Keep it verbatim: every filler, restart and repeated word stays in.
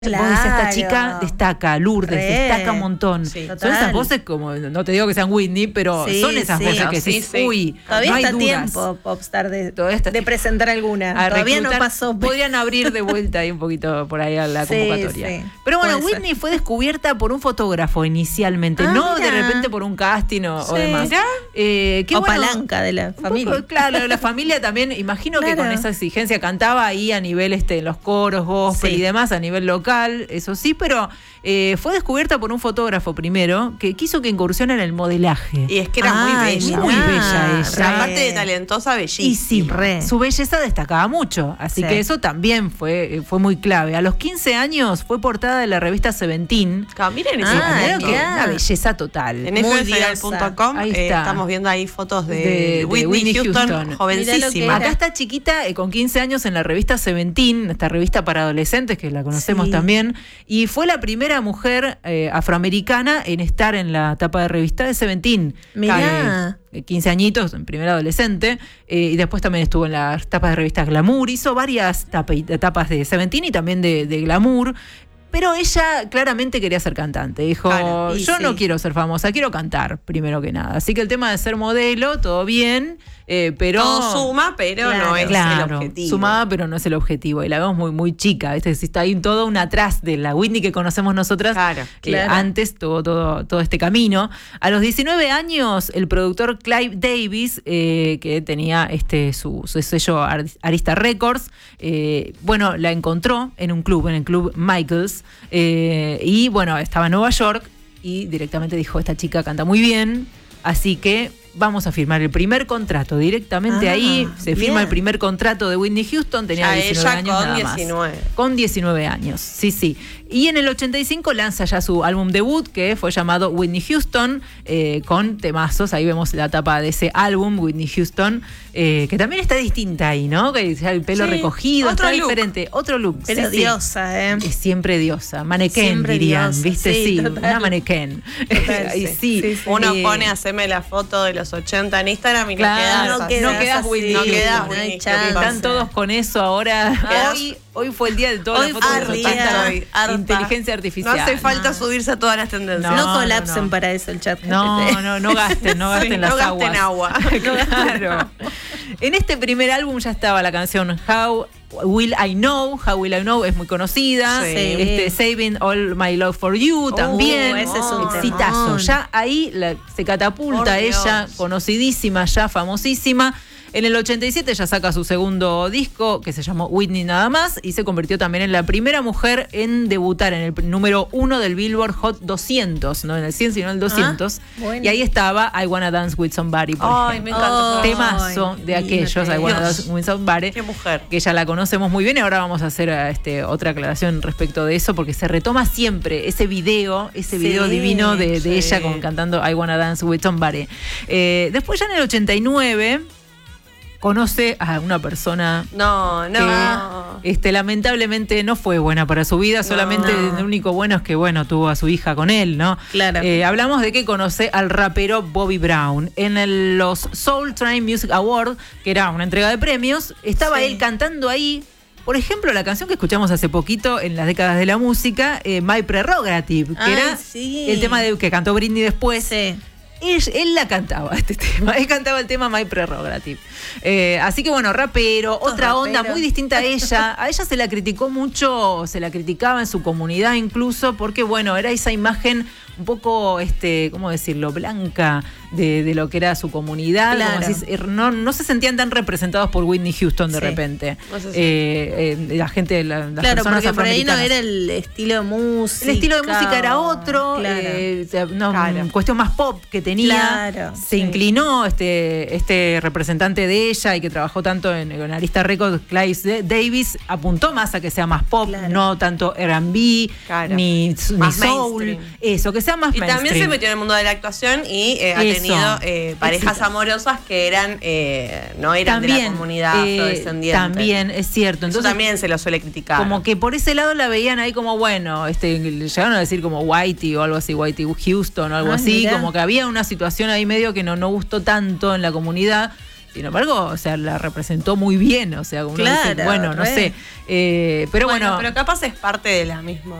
Claro. Vos decís, esta chica destaca, Lourdes, Re. destaca un montón. Sí. Son Total. esas voces como, no te digo que sean Whitney, pero Sí, son esas sí. voces No, que sí, decís, sí. uy, Todavía no hay está dudas. tiempo, Popstar, de, Todavía está de tiempo. presentar alguna. A Todavía reclutar, no pasó. podrían abrir de vuelta ahí un poquito por ahí a la Sí, convocatoria. sí. Pero bueno, Puede Whitney fue descubierta por un fotógrafo inicialmente, Ah, no mirá. de repente por un casting o, o Sí. demás. Mirá. Eh, qué O bueno, palanca de la un familia. poco, claro, la familia también, imagino que Claro. con esa exigencia cantaba ahí a nivel este en los coros, gospel Sí. y demás, a nivel local, eso sí, pero eh, fue descubierta por un fotógrafo primero que quiso que incursione en el modelaje. Y es que era Ay, muy bella. muy bella ella. Pero aparte de talentosa, Y sí, bellísima. re. su belleza destacaba mucho, así Sí. que eso también fue, fue muy clave. A los quince años fue portada de la revista Seventeen. Claro, miren ese Ah, Primero momento. que mirá. una belleza total. En Muy f s real punto com Ahí eh, está. estamos viendo ahí fotos de, De- de Whitney, Whitney Houston, Houston. Mirá lo jovencísima. que era. Acá está chiquita, eh, con quince años en la revista Seventeen, esta revista para adolescentes que la conocemos Sí. también, y fue la primera mujer eh, afroamericana en estar en la tapa de revista de Seventeen. Mirá. Eh, quince añitos, en primer adolescente, eh, y después también estuvo en las tapas de revistas Glamour, hizo varias tapa- etapas de Seventeen y también de, de Glamour. Pero ella claramente quería ser cantante. Dijo, Claro, y yo sí. no quiero ser famosa, quiero cantar, primero que nada. Así que el tema de ser modelo, todo bien, eh, pero... Todo suma, pero Claro. no es el Claro, objetivo. sumada, pero no es el objetivo. Y la vemos muy, muy chica. ¿Viste? Si está ahí todo un atrás de la Whitney que conocemos nosotras. Claro, que claro. antes tuvo todo, todo este camino. A los diecinueve años, el productor Clive Davis, eh, que tenía este su, su sello Ar- Arista Records, eh, bueno, la encontró en un club, en el club Michaels. eh, y bueno, estaba en Nueva York y directamente dijo: esta chica canta muy bien, así que vamos a firmar el primer contrato. Directamente Ah, ahí se firma bien. el primer contrato de Whitney Houston, tenía Ya diecinueve ella años con nada más. diecinueve. Con diecinueve años, sí, sí. Y en el ochenta y cinco lanza ya su álbum debut, que fue llamado Whitney Houston, eh, con temazos. Ahí vemos la tapa de ese álbum, Whitney Houston, eh, que también está distinta ahí, ¿no? Que ya el pelo Sí, recogido, otro está look. diferente. Otro look. Pero sí, sí. diosa, ¿eh? Es siempre diosa. Manequén, Siempre dirían, diosa, ¿viste? sí, Sí, total. una manequén. Total, Y sí. sí. Sí, sí. Uno eh, pone, haceme la foto de los ochenta en Instagram y Claro, no no quedas quedas, así. quedas así, Whitney. No quedas no hay Whitney. chance. Están todos con eso ahora. Quedas- Hoy, hoy fue el día de todas Hoy las fotos de los fue el ochenta. día. Harta. Inteligencia No artificial. hace falta subirse a todas las tendencias. No, No, colapsen no, no. para eso el chat. No, G P T. no, no gasten, no gasten Sí, las no gasten aguas. agua. Claro. En este primer álbum ya estaba la canción How Will I Know. How Will I Know es muy conocida. Sí. Este, Saving All My Love for You también. ese es un exitazo. temón. Ya ahí la- se catapulta Por Dios. ella, conocidísima, ya famosísima. En el ochenta y siete ya saca su segundo disco, que se llamó Whitney nada más, y se convirtió también en la primera mujer en debutar en el número uno del Billboard Hot doscientos, no en el cien, sino en el doscientos. Ah, bueno. Y ahí estaba I Wanna Dance With Somebody, por Ay, ejemplo. me encanta. Ay, Temazo de aquellos, I Wanna Dios. Dance With Somebody, Qué mujer. que ya la conocemos muy bien. Y ahora vamos a hacer este, otra aclaración respecto de eso, porque se retoma siempre ese video, ese Sí, video divino de, de sí. ella con, cantando I Wanna Dance With Somebody. Eh, después ya en el ochenta y nueve conoce a una persona No, que no. este, lamentablemente no fue buena para su vida, solamente No. lo único bueno es que bueno, tuvo a su hija con él, ¿no? Claro. Eh, hablamos de que conoce al rapero Bobby Brown. En el- los Soul Train Music Awards, que era una entrega de premios, estaba Sí. él cantando ahí, por ejemplo, la canción que escuchamos hace poquito en las décadas de la música, eh, My Prerogative, que Ay, era sí. el tema de, que cantó Britney después. Sí. Él, él la cantaba, este tema. Él cantaba el tema My Prerogative. Eh, así que bueno, rapero, Estos otra onda raperos. muy distinta a ella. A ella se la criticó mucho, se la criticaba en su comunidad incluso, porque bueno, era esa imagen un poco, este, ¿cómo decirlo?, blanca de, de lo que era su comunidad. Claro. Como decís, er, no, no se sentían tan representados por Whitney Houston de Sí. repente. No sé si- Eh, eh, la gente, la, las Claro, personas porque por ahí no afroamericanas. era el estilo de música. El estilo de música era otro, Claro. eh, una Claro. cuestión más pop que tenía. Claro, Se sí. inclinó este, este representante de ella y que trabajó tanto en, en Arista Records, Clive Davis, apuntó más a que sea más pop, Claro. no tanto R and B, Claro. ni, ni Más soul. mainstream. Eso, que sea más Y también se mainstream. metió en el mundo de la actuación y eh, ha Eso. tenido eh, parejas Éxito. amorosas que eran eh, no eran de la comunidad eh, afrodescendiente. también, es cierto. Eso Entonces, también se lo suele criticar. como que por ese lado la veían ahí como, bueno, este, llegaron a decir como Whitey o algo así, Whitey Houston o algo Ah, así, mirá. como que había una situación ahí medio que no, no gustó tanto en la comunidad. Sin embargo, o sea, la representó muy bien, o sea, como uno dice, Claro, bueno, no re. sé. Eh, pero bueno, Pero capaz es parte de la misma